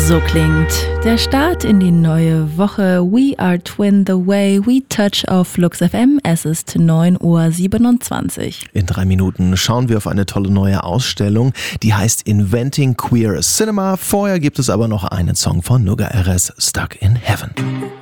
So klingt der Start in die neue Woche. We are twin the way we touch auf Flux FM. Es ist 9:27 Uhr. In 3 Minuten schauen wir auf eine tolle neue Ausstellung, die heißt Inventing Queer Cinema. Vorher gibt es aber noch einen Song von Nuga RS, Stuck in Heaven.